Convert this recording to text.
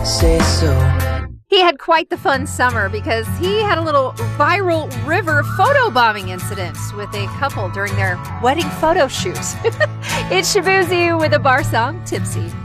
say so. He had quite the fun summer because he had a little viral river photobombing incident with a couple during their wedding photo shoot. It's Shaboozey with a bar song, Tipsy.